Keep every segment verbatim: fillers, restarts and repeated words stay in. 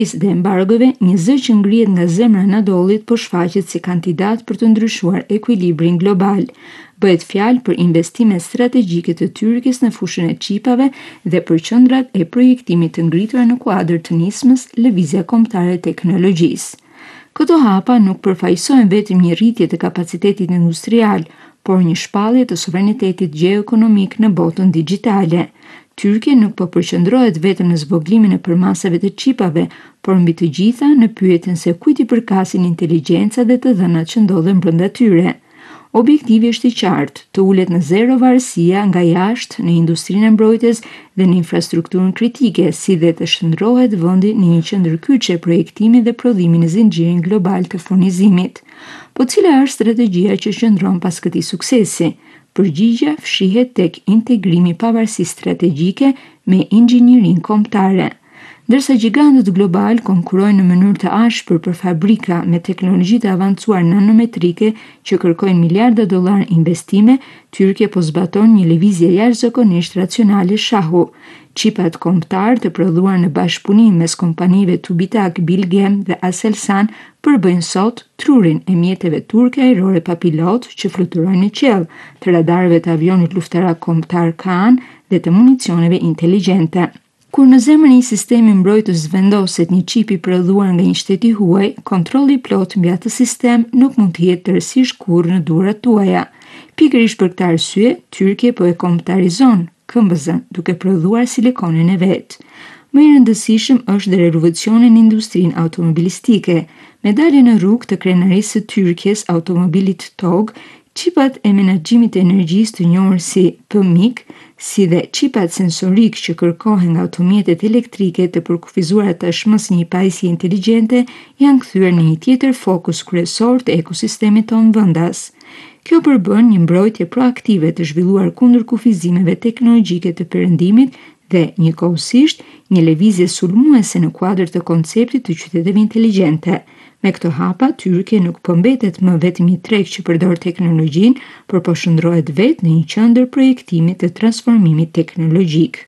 dhe embargove, një zë që ngrihet nga zemra e Anadollit po shfaqet si kandidat për të ndryshuar ekuilibrin global. Bëhet fjalë për investime strategjike të Turqisë në fushën e çipave dhe për qendrat e projektimit të ngritura në kuadër të nismës Lëvizja Kombëtare e Teknologjisë. Këto hapa nuk përfaqësojnë vetëm një rritje të kapacitetit industrial, por një shpallje të sovranitetit gjeoekonomik në botën digjitale. Turqia nuk po përqendrohet vetëm në zvoglimin e përmasave të çipave, por mbi të gjitha në pyetjen se kujt i përkasin inteligjenca dhe të dhënat që ndodhen brenda tyre. Objektivi është i qartë, të ulet në zero varësia nga jashtë në industrinë e mbrojtjes dhe në infrastrukturën kritike, si dhe të shndrohet vendi në një qendër kyçe projektimi dhe prodhimi në zinxhirin global të furnizimit. Po cila është strategjia që qëndron pas këtij suksesi? Përgjigjja fshihet tek integrimi i pavarësisë strategjike me inxhinierinë kombëtare. Ndërsa gjigantët global konkurrojnë në mënyrë të ashpër për fabrika me teknologji të avancuar nanometrike që kërkojnë miliarda dollar investime, Turqia po zbaton një lëvizje jashtëzakonisht racionale shahu. Qipat kombëtar të prodhuar në bashkëpunim mes kompanive Tubitak, Bilgem dhe Aselsan përbëjnë sot trurin e mjeteve turke ajrore pa pilot që fluturojnë në qiell, të radarëve të avionit luftarak kombëtar Kaan dhe të municioneve inteligjente. Kur në zemrën e një sistemi mbrojtës vendoset një çip i prodhuar nga një shteti huaj, kontrolli plot mbi atë sistem nuk mund të jetë tërësisht kurrë në durat tuaja. Pikërisht për këtë arsye, Turqia po e kombëtarizon këmbëzën duke prodhuar silikonin e vet. Më i rëndësishëm është dhe revolucioni në industrinë automobilistike. Me daljen në rrugë të krenarisë së Turqisë automobilit Tog, qipat e menaxhimit të energjisë të njohur si P M I C, si dhe qipat sensorik që kërkohen nga automjetet elektrike të përkufizuara tashmë si një pajisje inteligjente, janë kthyer në një tjetër fokus kryesor të ekosistemit tonë vendas. Kjo përbën një mbrojtje proaktive të zhvilluar kundër kufizimeve teknologjike të perëndimit dhe njëkohësisht një lëvizje sulmuese në kuadër të konceptit të qyteteve inteligjente. Me këto hapa, Turqia nuk po mbetet më vetëm një treg që përdor teknologjinë, por po shndrohet vetë në një qendër projektimi të transformimit teknologjik.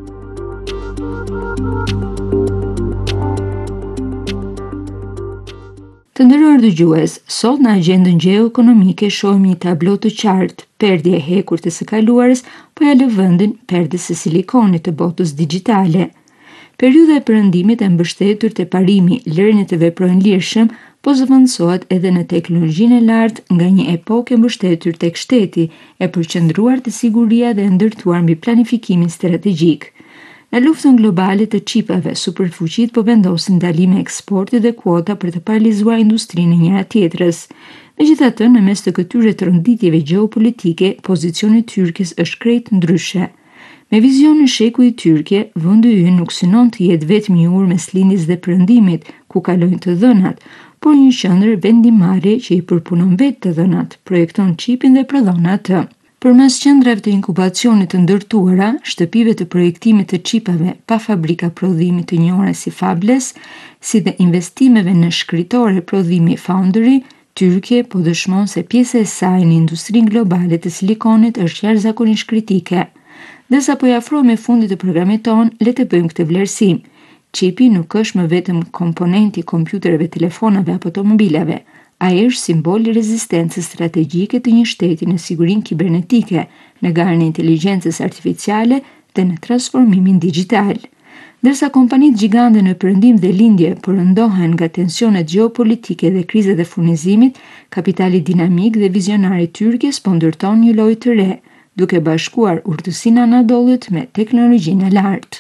Të nderuar dëgjues, sot në agjendën gjeoekonomike shohim një tablo të qartë, perdja e hekur të së kaluarës po ja lë vendin perdes së silikonit të botës digjitale. Periudha e perëndimit e mbështetur te parimi, lërinë të veprojnë lirshëm, po zëvendësohet edhe në teknologjinë e lartë nga një epokë e mbështetur tek shteti, e përqendruar te siguria dhe e ndërtuar mbi planifikimin strategjik. Në luftën globale të çipave, superfuqitë po vendosin ndalime eksporti dhe kuota për të paralizuar industrinë e njëra tjetrës. Megjithatë, në mes të këtyre tronditjeve gjeopolitike, pozicioni i Turqisë është krejt ndryshe. Me vizionin shekuj i Turqie, vendi ynë nuk synon të jetë vetëm një urë mes lindjes dhe perëndimit, ku kalojnë të dhënat, por një qendër vendimarrje që i përpunon vetë të dhënat, projekton çipin dhe prodhon atë. Përmes qendrave të inkubacionit të ndërtuara, shtëpive të projektimit të çipave pa fabrika prodhimi të njohura si fabless, si dhe investimeve në shkritore prodhimi Foundry, Turqia po dëshmon se pjesa e saj në industrinë globale të silikonit është jashtëzakonisht kritike. Derisa po i afrohemi fundit të programit ton, le të bëjmë këtë vlerësim. Qipi nuk është më vetëm komponenti i kompjuterëve, telefonave apo automobilave. Ai është simbol i rezistencës strategjike të një shteti në sigurinë kibernetike, në garën e inteligjencës artificiale dhe në transformimin digjital. Ndërsa kompanitë gjigande në perëndim dhe lindje përëndohen nga tensionet gjeopolitike dhe krizat e furnizimit, kapitali dinamik dhe vizionar i Turqisë po ndërton një lojë të re, duke bashkuar urtësinë e Anadollit me teknologjinë e lartë.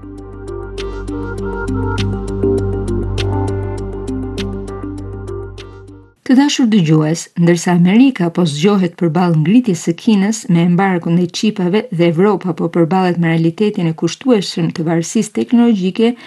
Të dashur dëgjues, ndërsa Amerika po zgjohet përballë ngritjes së Kinës me embargun ndaj çipave dhe Evropa po përballet me realitetin e kushtueshëm të varësisë teknologjike,